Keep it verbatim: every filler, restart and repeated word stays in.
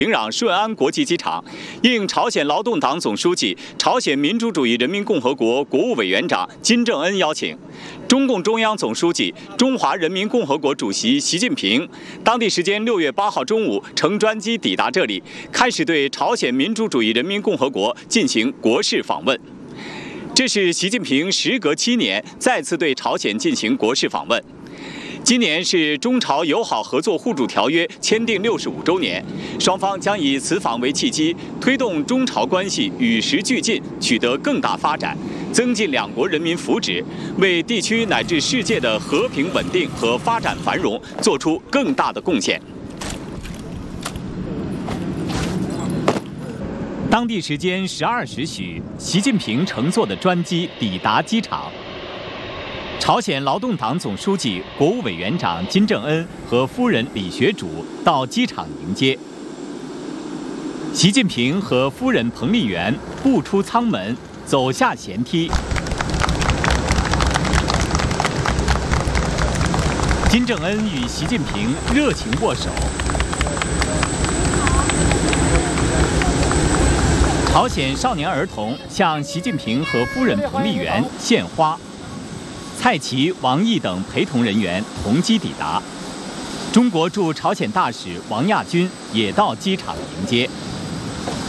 平壤顺安国际机场，应朝鲜劳动党总书记、朝鲜民主主义人民共和国国务委员长金正恩邀请，中共中央总书记、中华人民共和国主席习近平当地时间六月八号中午乘专机抵达这里，开始对朝鲜民主主义人民共和国进行国事访问。这是习近平时隔七年再次对朝鲜进行国事访问。 今年是中朝友好合作互助条约签订六十五周年，双方将以此访为契机，推动中朝关系与时俱进，取得更大发展，增进两国人民福祉，为地区乃至世界的和平稳定和发展繁荣做出更大的贡献。当地时间十二时许，习近平乘坐的专机抵达机场。 朝鲜劳动党总书记、国务委员长金正恩和夫人李学主到机场迎接。习近平和夫人彭丽媛步出舱门，走下舷梯。金正恩与习近平热情握手。朝鲜少年儿童向习近平和夫人彭丽媛献花。 蔡奇、王毅等陪同人员同机抵达，中国驻朝鲜大使王亚军也到机场迎接。